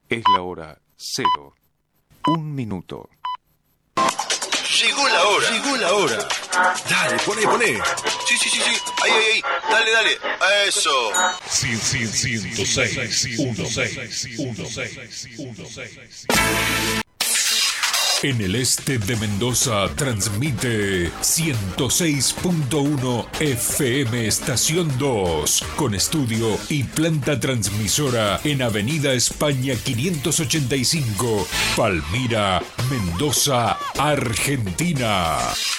Es la hora 0, 1 minuto. Llegó la hora. Llegó la hora. Dale, poné. Sí. Ahí. Dale. Eso. 106. En el este de Mendoza transmite 106.1 FM Estación 2, con estudio y planta transmisora en Avenida España 585, Palmira, Mendoza, Argentina.